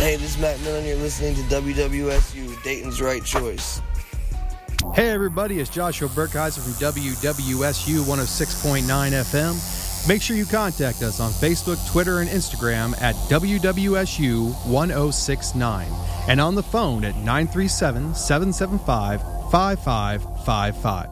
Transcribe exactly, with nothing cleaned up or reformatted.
Hey, this is Matt Millen. You're listening to W W S U, Dayton's Right Choice. Hey, everybody. It's Joshua Burkheiser from W W S U one oh six point nine F M. Make sure you contact us on Facebook, Twitter, and Instagram at W W S U one oh six nine and on the phone at nine three seven, seven seven five, five five five five.